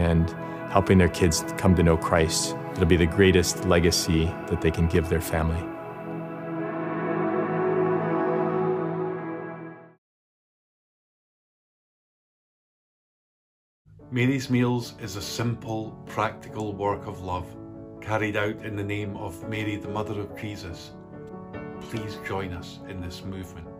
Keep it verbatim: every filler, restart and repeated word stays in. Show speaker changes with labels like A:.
A: and helping their kids come to know Christ. It'll be the greatest legacy that they can give their family.
B: Mary's Meals is a simple, practical work of love carried out in the name of Mary, the Mother of Jesus. Please join us in this movement.